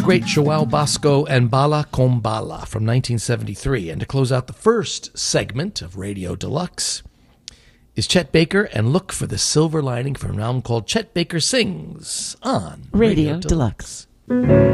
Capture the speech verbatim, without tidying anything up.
great Joao Bosco and Bala Com Bala from nineteen seventy-three. And to close out the first segment of Radio Deluxe is Chet Baker and Look for the Silver Lining from an album called Chet Baker Sings on Radio, Radio Deluxe. Deluxe.